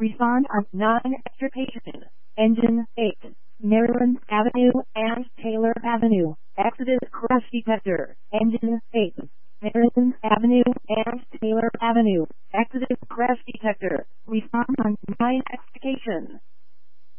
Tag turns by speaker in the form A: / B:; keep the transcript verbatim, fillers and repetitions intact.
A: Respond on non-extirpation. Engine eight. Maryland Avenue and Taylor Avenue. Exodus crash detector. Engine eight. Maryland Avenue and Taylor Avenue. Exodus crash detector. Respond on nine extrication.